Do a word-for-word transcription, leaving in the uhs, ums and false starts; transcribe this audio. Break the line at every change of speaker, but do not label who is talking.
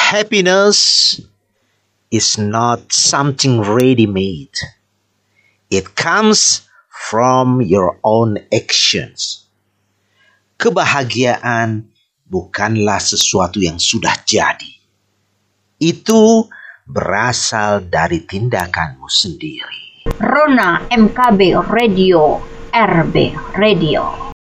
Happiness is not something ready-made. It comes from your own actions. Kebahagiaan bukanlah sesuatu yang sudah jadi. Itu berasal dari tindakanmu sendiri.
Rona M K B Radio, R B Radio.